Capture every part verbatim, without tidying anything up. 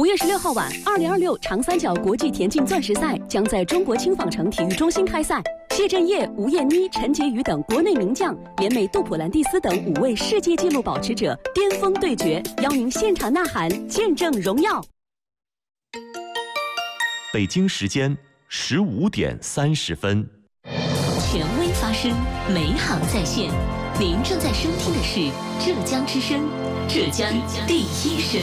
月十六号晚，二零二六长三角国际田径钻石赛将在中国青纺城体育中心开赛。谢震业、吴艳妮、陈洁宇等国内名将联美杜普兰蒂斯等五位世界纪录保持者巅峰对决，邀您现场呐喊，见证荣耀。 北京时间十五点三十分。 权威发声，美好在线。您正在收听的是浙江之声，浙江第一声。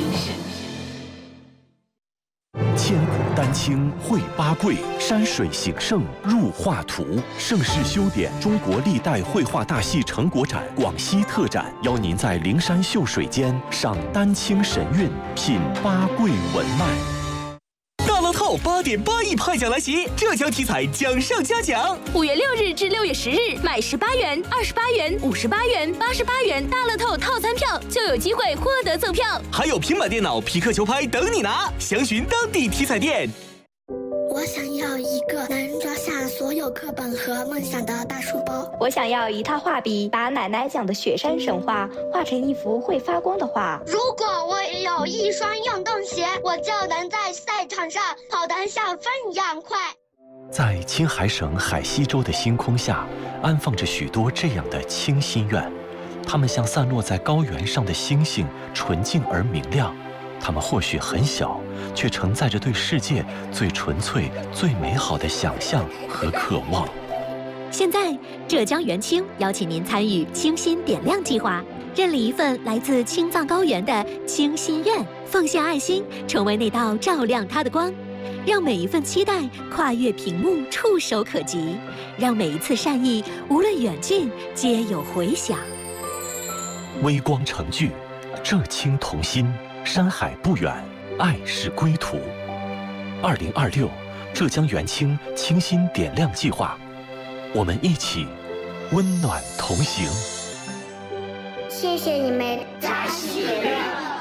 千古丹青绘八桂，山水形胜入画图。盛世修典中国历代绘画大戏成果展广西特展，邀您在灵山秀水间赏丹青神韵，品八桂文脉。 大乐透八点八亿派奖来袭，浙江体彩奖上加奖。 五月六日至六月十日，买十八元、二十八元、五十八元、八十八元大乐透套餐票，就有机会获得赠票， 还有平板电脑、皮克球拍等你拿。详询当地体彩店。 我想要一个能装下所有课本和梦想的大书包。 我想要一套画笔，把奶奶讲的雪山神话画成一幅会发光的画。 如果我有一双运动鞋，我就能在赛场上跑得像风一样快。 在青海省海西州的星空下，安放着许多这样的清心愿，它们像散落在高原上的星星，纯净而明亮。它们或许很小，却承载着对世界最纯粹、最美好的想象和渴望。 现在，浙江元青邀请您参与清心点亮计划，认领一份来自青藏高原的清心愿，奉献爱心，成为那道照亮它的光，让每一份期待跨越屏幕，触手可及，让每一次善意，无论远近，皆有回响。 微光成炬，浙青同心。山海不远，爱是归途。二零二六，浙江元青清心点亮计划，我们一起温暖同行。 谢谢你们，扎实点亮。